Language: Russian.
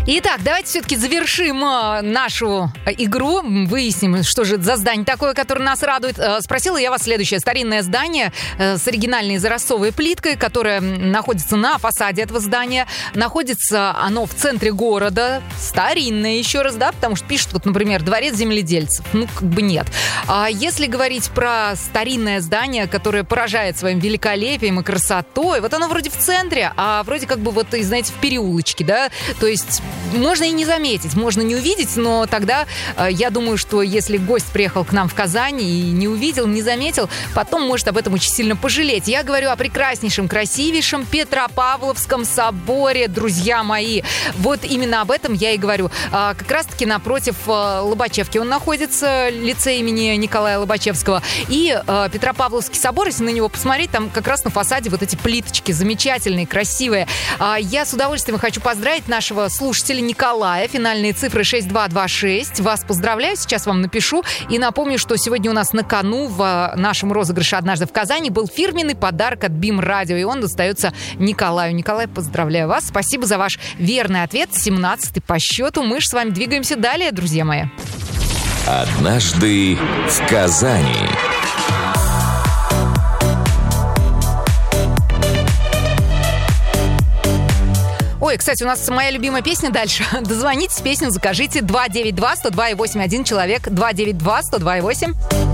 Итак, давайте все-таки завершим нашу игру. Выясним, что же это за здание такое, которое нас радует. Спросила я вас следующее. Старинное здание с оригинальной изоросцовой плиткой, которое находится на фасаде этого здания. Находится оно в центре города. Старинное, еще раз, да, потому что пишут, вот, например, дворец земледельцев. Ну, как бы нет. А если говорить про старинное здание, которое поражает своим великолепием и красотой, вот оно вроде в центре, а вроде как бы вот, знаете, в переулочке, да, то есть можно и не заметить, можно не увидеть, но тогда я думаю, что если гость приехал к нам в Казань и не увидел, не заметил, потом может об этом очень сильно пожалеть. Я говорю о прекраснейшем, красивейшем Петропавловском соборе, друзья мои. Вот именно об этом я и говорю. Как раз-таки напротив Лобачевки он находится, лицей имени Николая Лобачевского. И Петропавловский собор, если на него посмотреть, там как раз на фасаде вот эти плиточки замечательные, красивые. Я с удовольствием хочу поздравить нашего слушателя Николая. Финальные цифры 6226. Вас поздравляю, сейчас вам напишу. И напомню, что сегодня у нас на кону в нашем розыгрыше «Однажды в Казани» был фирменный подарок от БИМ Радио. И он достается Николаю. Николай, поздравляю вас. Спасибо за ваш верный ответ. 17-й по счету. Мы же с вами двигаемся далее, друзья мои. «Однажды в Казани». Ой, кстати, у нас моя любимая песня дальше. Дозвонитесь, песню закажите. 292-102-8. Один человек. 292-102-8.